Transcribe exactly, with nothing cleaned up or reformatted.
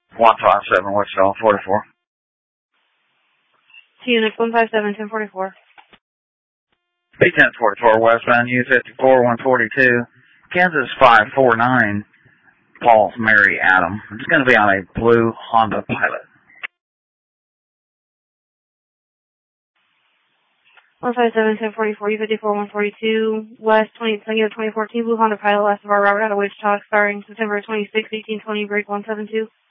one five seven, Wichita, forty-four. Unix one five seven, ten forty-four. B ten forty-four, westbound U fifty-four, one forty-two, Kansas five four nine, Paul, Mary, Adam. It's going to be on a blue Honda Pilot. one five seven, ten forty-four, U fifty-four, one forty-two, West twenty, twenty fourteen, blue Honda Pilot, last of our Robert out of Wichita, expiring September twenty-sixth, eighteen twenty, break one seven two.